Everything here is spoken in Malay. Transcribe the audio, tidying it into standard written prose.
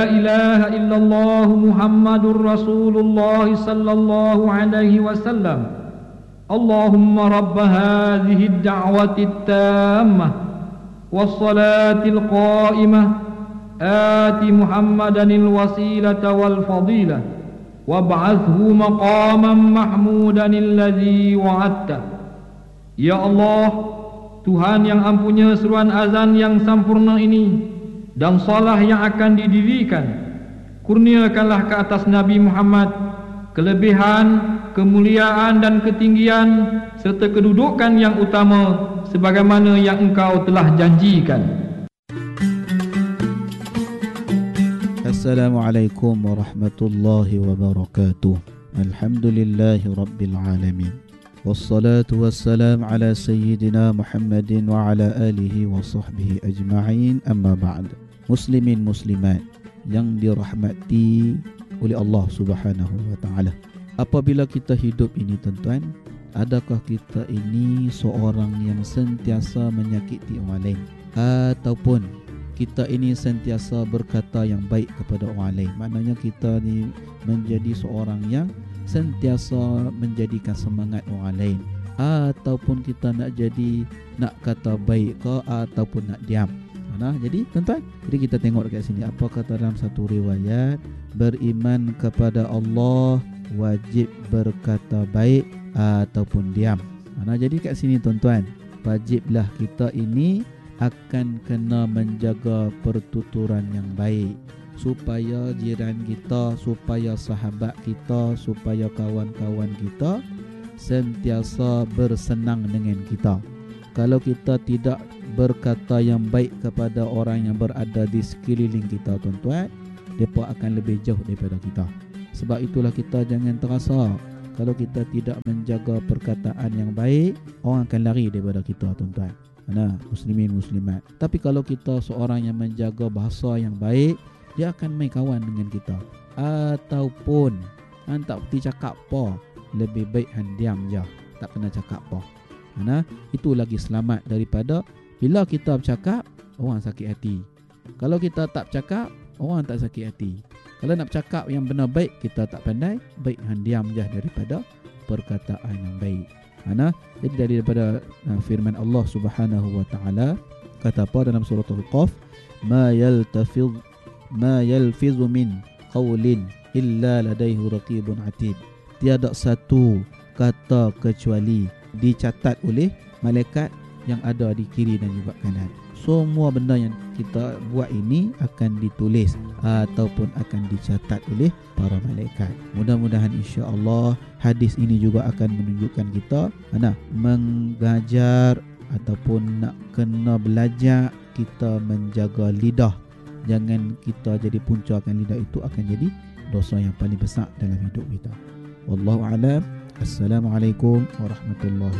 إله إلا الله محمد رسول الله صلى الله عليه وسلم اللهم رب هذه الدعوة التامة والصلاة القائمة آت محمدا الوسيلة والفضيلة وابعثه مقاما محمودا الذي وعدته. Ya Allah, Tuhan yang ampunya seruan azan yang sempurna ini dan salah yang akan didirikan, kurniakanlah ke atas Nabi Muhammad kelebihan, kemuliaan dan ketinggian serta kedudukan yang utama sebagaimana yang Engkau telah janjikan. Assalamualaikum warahmatullahi wabarakatuh. Alhamdulillahi rabbil alamin. Wassalatu wassalam ala sayyidina Muhammadin wa ala alihi wa sahbihi ajma'in. Amma ba'd. Muslimin muslimat yang dirahmati oleh Allah Subhanahu wa taala. Apabila kita hidup ini tuan-tuan, adakah kita ini seorang yang sentiasa menyakiti orang lain, ataupun kita ini sentiasa berkata yang baik kepada orang lain? Maknanya kita ni menjadi seorang yang sentiasa menjadikan semangat orang lain, ataupun kita nak kata baik ke ataupun nak diam. Jadi tuan-tuan, jadi kita tengok dekat sini apa kata dalam satu riwayat, beriman kepada Allah wajib berkata baik ataupun diam. Jadi kat sini tuan-tuan, wajiblah kita ini akan kena menjaga pertuturan yang baik, supaya jiran kita, supaya sahabat kita, supaya kawan-kawan kita sentiasa bersenang dengan kita. Kalau kita tidak berkata yang baik kepada orang yang berada di sekeliling kita tuan-tuan, mereka akan lebih jauh daripada kita. Sebab itulah kita jangan terasa kalau kita tidak menjaga perkataan yang baik, orang akan lari daripada kita tuan-tuan. Muslimin muslimat. Tapi kalau kita seorang yang menjaga bahasa yang baik, dia akan main kawan dengan kita. Ataupun tak pergi cakap apa, lebih baik diam je, tak kena cakap apa. Itu lagi selamat daripada bila kita bercakap, orang sakit hati. Kalau kita tak bercakap, orang tak sakit hati. Kalau nak bercakap yang benar baik, kita tak pandai, baik diam je daripada perkataan yang baik. Jadi daripada firman Allah Subhanahu wa taala, kata apa dalam surah Al-Qaf, ma yalfizu min qawlin illa ladaihi raqibun atid. Tiada satu kata kecuali dicatat oleh malaikat yang ada di kiri dan juga kanan. Semua benda yang kita buat ini akan ditulis ataupun akan dicatat oleh para malaikat. Mudah-mudahan insya-Allah hadis ini juga akan menunjukkan kita mengajar ataupun nak kena belajar kita menjaga lidah. Jangan kita jadi puncakan lidah, itu akan jadi dosa yang paling besar dalam hidup kita. Wallahu a'lam. Assalamualaikum warahmatullahi